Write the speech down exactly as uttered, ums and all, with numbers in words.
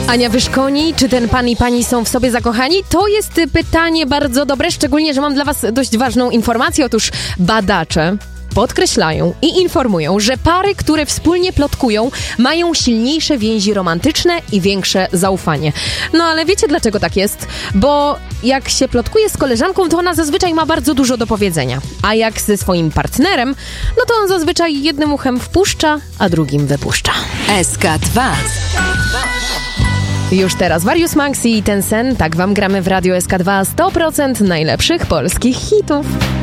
Ania Wyszkoni, czy ten pan i pani są w sobie zakochani? To jest pytanie bardzo dobre, szczególnie, że mam dla was dość ważną informację. Otóż badacze podkreślają i informują, że pary, które wspólnie plotkują, mają silniejsze więzi romantyczne i większe zaufanie. No ale wiecie, dlaczego tak jest? Bo jak się plotkuje z koleżanką, to ona zazwyczaj ma bardzo dużo do powiedzenia. A jak ze swoim partnerem, no to on zazwyczaj jednym uchem wpuszcza, a drugim wypuszcza. S K dwa. Już teraz Warius Maxi i Ten Sen. Tak wam gramy w Radio S K dwa sto procent najlepszych polskich hitów.